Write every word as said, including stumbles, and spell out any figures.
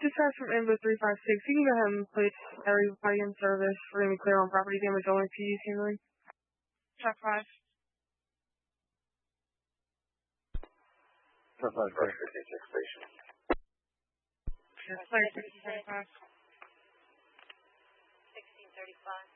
dispatch from Amber three five six. You can go ahead and place everybody in service for any clear on property damage only P D's handling. Track five. Track five, Fire fifty-six station. Yes, Fire fifty-six. sixteen thirty-five.